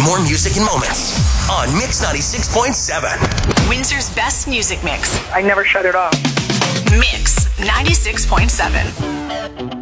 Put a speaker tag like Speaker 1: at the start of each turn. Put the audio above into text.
Speaker 1: More music and moments on Mix 96.7.
Speaker 2: Windsor's best music mix.
Speaker 3: I never shut it off.
Speaker 2: Mix 96.7.